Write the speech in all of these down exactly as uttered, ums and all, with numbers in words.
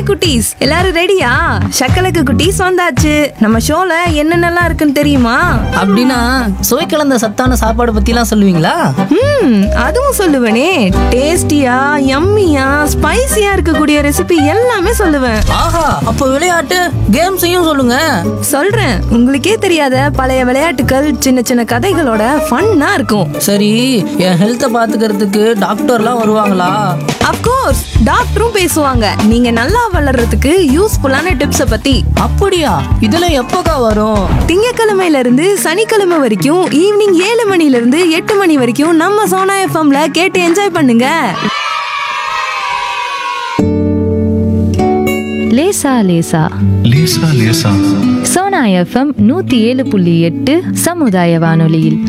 குட்டீஸ், எல்லாரும் ரெடியா? சக்கலக்கு குட்டீஸ் வந்தாச்சு. நம்ம ஷோல என்னென்னலாம் இருக்குன்னு தெரியுமா? அப்படின்னா சுவை கலந்த சத்தான சாப்பாடு பத்திலாம் சொல்லுவீங்களா? ம் அதுவும் சொல்லுவேனே. டேஸ்டியா, யம்மியா, ஸ்பைசியா இருக்கக்கூடிய ரெசிபி எல்லாமே சொல்லுவேன். ஆஹா, அப்ப விளையாட்டு கேம்ஸையும் சொல்லுங்க. சொல்றேன், உங்களுக்கே தெரியாத பழைய விளையாட்டுகள், சின்ன சின்ன கதைகளோட ஃபன்னா இருக்கும். சரி, என் ஹெல்த்தை பாத்துக்கிறதுக்கு டாக்டர்லாம் வருவாங்களா? அப்கோர்ஸ், டாக்டரும் பேசுவாங்க. நீங்க நல்லா வளர்றதுக்கு யூஸ்ஃபுல்லான டிப்ஸ பத்தி. அப்படியா? இதெல்லாம் எப்போக்கா வரும்? திங்கக்கிழமையில இருந்து சனிக்கிழமை வரைக்கும் ஈவினிங் ஏழு மணில இருந்து எட்டு மணி வரைக்கும் நம்ம சோனா எஃப்எம்ல கேட்டு என்ஜாய் பண்ணுங்க. லேசா லேசா லேசா லேசா சோனா எஃப்எம் நூத்தி ஏழு புள்ளி எட்டு சமுதாய வானொலியில்.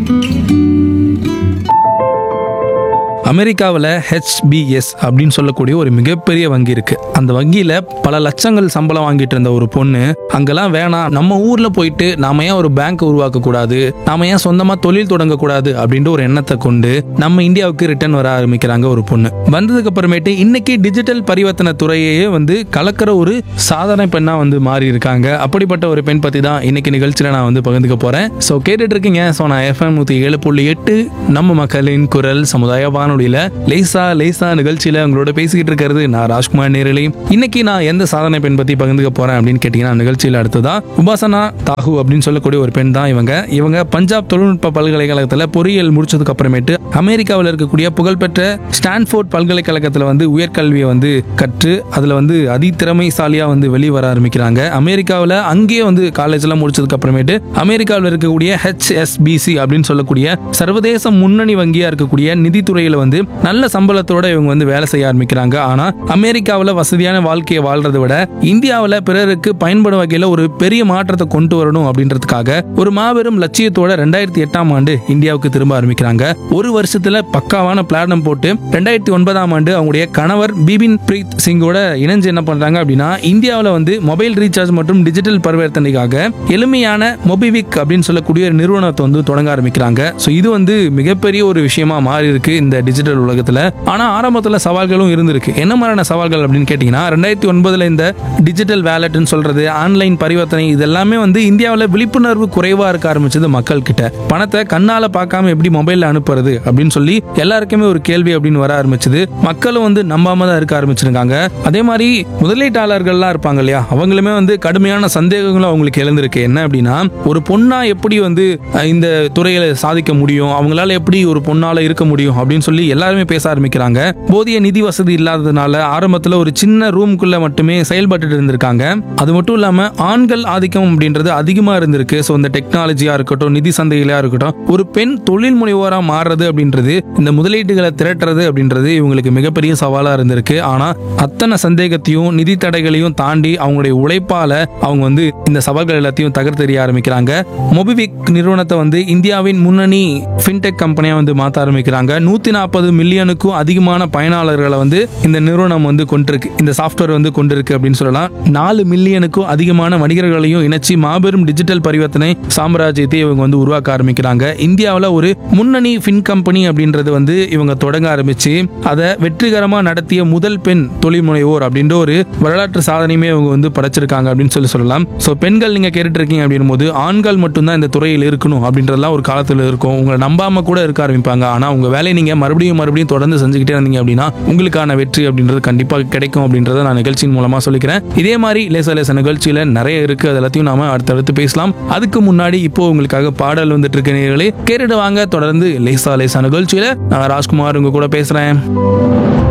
அமெரிக்காவில் ஹெச்பிஎஸ் அப்படின்னு சொல்லக்கூடிய ஒரு மிகப்பெரிய வங்கி இருக்கு. அந்த வங்கியில் பல லட்சங்கள் சம்பளம் வாங்கிட்டு இருந்த ஒரு பொண்ணு அங்கெல்லாம் வேணாம், நம்ம ஊரில் போயிட்டு நாம ஏன் ஒரு பேங்க் உருவாக்க கூடாது, நாம ஏன் சொந்தமாக தொழில் தொடங்கக்கூடாது அப்படின்ற ஒரு எண்ணத்தை கொண்டு நம்ம இந்தியாவுக்கு ரிட்டர்ன் வர ஆரம்பிக்கிறாங்க ஒரு பொண்ணு. வந்ததுக்கு அப்புறமேட்டு இன்னைக்கு டிஜிட்டல் பரிவர்த்தனை துறையே வந்து கலக்கிற ஒரு சாதனை பெண்ணா வந்து மாறி இருக்காங்க. அப்படிப்பட்ட ஒரு பெண் பற்றி தான் இன்னைக்கு நிகழ்ச்சியில் நான் வந்து பகிர்ந்துக்க போறேன். ஸோ கேட்டுட்டு இருக்கீங்க சோனா எஃப்எம் நூற்றி ஏழு புள்ளி எட்டு நம்ம மக்களின் குரல் சமுதாய வானொலி. லேசா லேசா நிகழ்ச்சியில உங்களோட பேசிக்கிட்டு இருக்கிறது நான் ராஜ்குமார் நேரலை. இன்னைக்கு நான் எந்த சாதனை பெண் பத்தி பகிர்ந்துக்க போறேன் அப்படின்னு கேட்டீங்கன்னா, நிகழ்ச்சியில அடுத்ததா உபாசனா தாஹூ அப்படின்னு சொல்லக்கூடிய ஒரு பெண் தான் இவங்க. இவங்க பஞ்சாப் தொழில்நுட்ப பல்கலைக்கழகத்தில் பொறியியல் முடிச்சதுக்கு அப்புறமேட்டு அமெரிக்காவில் இருக்கக்கூடிய புகழ்பெற்ற ஸ்டான்ஃபோர்ட் பல்கலைக்கழகத்தில் வந்து உயர்கல்வியை வந்து கற்று அதுல வந்து அதிதிறமைசாலியா வந்து வெளியே வர ஆரம்பிக்கிறாங்க. அமெரிக்காவில் அங்கேயே வந்து காலேஜ் எல்லாம் முடிச்சதுக்கு அப்புறமேட்டு அமெரிக்காவில் இருக்கக்கூடிய ஹெச்எஸ்பிசி அப்படின்னு சொல்லக்கூடிய சர்வதேச முன்னணி வங்கியா இருக்கக்கூடிய நிதித்துறையில வந்து நல்ல சம்பளத்தோட இவங்க வந்து வேலை செய்ய ஆரம்பிக்கிறாங்க. ஆனா அமெரிக்காவில் வசதியான வாழ்க்கையை வாழ்றதை விட இந்தியாவில் பிறருக்கு பயன்படும் வகையில் ஒரு பெரிய மாற்றத்தை கொண்டு வரணும் அப்படின்றதுக்காக ஒரு மாபெரும் லட்சியத்தோட ரெண்டாயிரத்தி எட்டாம் ஆண்டு இந்தியாவுக்கு திரும்ப ஆரம்பிக்கிறாங்க. ஒரு வருஷத்துல பக்காவான பிளானம் போட்டு ரெண்டாயிரத்தி ஒன்பதாம் ஆண்டு அவங்களுடைய கணவர் பிபின் பிரீத் சிங்கோட இணைஞ்சு என்ன பண்றாங்க அப்படின்னா, இந்தியாவில் வந்து மொபைல் ரீசார்ஜ் மற்றும் டிஜிட்டல் பரிவர்த்தனைக்காக எளிமையான மொபிவிக் அப்படின்னு சொல்லக்கூடிய ஒரு நிறுவனத்தை வந்து தொடங்க ஆரம்பிக்கிறாங்க. ஸோ இது வந்து மிகப்பெரிய ஒரு விஷயமா மாறி இருக்கு இந்த டிஜிட்டல் உலகத்துல. ஆனா ஆரம்பத்துல சவால்களும் இருந்திருக்கு. என்ன மாதிரியான சவால்கள் அப்படின்னு கேட்டீங்கன்னா, ரெண்டாயிரத்தி ஒன்பதுல இந்த டிஜிட்டல் வேலட்னு சொல்றது, ஆன்லைன் பரிவர்த்தனை, இதெல்லாமே வந்து இந்தியாவில் விழிப்புணர்வு குறைவா இருக்க ஆரம்பிச்சது மக்கள் கிட்ட. பணத்தை கண்ணால பார்க்காம எப்படி மொபைல்ல அனுப்புறது அப்படின்னு சொல்லி எல்லாருக்குமே ஒரு கேள்வி அப்படின்னு வர ஆரம்பிச்சது. மக்களும் வந்து நம்பாம தான் இருக்க ஆரம்பிச்சிருக்காங்க. அதே மாதிரி முதலீட்டாளர்கள்லாம் இருப்பாங்க இல்லையா, அவங்களுமே வந்து கடுமையான சந்தேகங்களும் அவங்களுக்கு எழுந்திருக்கு. என்ன அப்படின்னா, ஒரு பொண்ணா எப்படி வந்து இந்த துறையில சாதிக்க முடியும், அவங்களால எப்படி ஒரு பொண்ணால இருக்க முடியும் அப்படின்னு சொல்லி எல்லாருமே பேச ஆரம்பிக்கிறாங்க. போதிய நிதி வசதி இல்லாததுனால ஆரம்பத்துல ஒரு சின்ன ரூம்குள்ள மட்டுமே செயல்பட்டு இருந்திருக்காங்க. அது மட்டும் இல்லாம ஆண்கள் ஆதிக்கம் அப்படின்றது அதிகமா இருந்திருக்கு. ஸோ இந்த டெக்னாலஜியா இருக்கட்டும், நிதி சந்தைகளா இருக்கட்டும், ஒரு பெண் தொழில் முனைவோரா மாறுறது அப்படின்றது, இந்த முதலீடுகளை திரட்டுறது அப்படின்றது இவங்களுக்கு மிகப்பெரிய சவாலா இருந்திருக்கு. ஆனா அத்தனை சந்தேகத்தையும் நிதி தடைகளையும் தாண்டி அவங்களுடைய உழைப்பால அவங்க வந்து இந்த சவால்கள் எல்லாத்தையும் தகர்த்தெறிய ஆரம்பிக்கிறாங்க. மொபிவிக் நிறுவனத்தை வந்து இந்தியாவின் முன்னணி ஃபின்டெக் கம்பெனியா வந்து மாற்ற ஆரம்பிக்கிறாங்க. நூத்தி நாற்பது மில்லியனுக்கும் அதிகமான பயனாளர்களை வந்து இந்த நிறுவனம் வந்து கொண்டிருக்கு, இந்த சாஃப்ட்வேர் வந்து கொண்டிருக்கு அப்படின்னு சொல்லலாம். நாலு மில்லியனுக்கும் அதிகமான வணிகர்களையும் இணைச்சி மாபெரும் டிஜிட்டல் பரிவர்த்தனை சாம்ராஜ்யத்தை இவங்க வந்து உருவாக்க ஆரம்பிக்கிறாங்க. இந்தியாவில் ஒரு முன்னணி ஃபின் கம்பெனி அப்படின்றது வந்து இவங்க தொடங்க ஆரம்பிச்சு அதை வெற்றிகரமா நடத்திய முதல் பெண் தொழில் முனைவோர் அப்படின்ற ஒரு வரலாற்று சாதனையுமே இவங்க வந்து படைச்சிருக்காங்க அப்படின்னு சொல்லி சொல்லலாம். ஸோ பெண்கள் நீங்க கேட்டுட்டு இருக்கீங்க அப்படின் போது, ஆண்கள் மட்டும்தான் இந்த துறையில் இருக்கணும் அப்படின்றதெல்லாம் ஒரு காலத்தில் இருக்கும். உங்களை நம்பாம கூட இருக்க ஆரம்பிப்பாங்க. ஆனா உங்க வேலையை நீங்க மறுபடியும் மறுபடியும் தொடர்ந்து செஞ்சுக்கிட்டே இருந்தீங்க அப்படின்னா உங்களுக்கான வெற்றி அப்படின்றது கண்டிப்பாக கிடைக்கும் அப்படின்றத நான் நிகழ்ச்சியின் மூலமா சொல்லிக்கிறேன். இதே மாதிரி லேச லேச நிகழ்ச்சியில நிறைய இருக்கு, அது எல்லாத்தையும் நாம அடுத்தடுத்து பேசலாம். அதுக்கு முன்னாடி இப்போ உங்களுக்காக பாடல் வந்துட்டு இருக்க நேயர்களே கேட்டுட்டு வாங்க. தொடர்ந்து லேசா லேசா நிகழ்ச்சியில நான் ராஜ்குமார் உங்க கூட பேசுறேன்.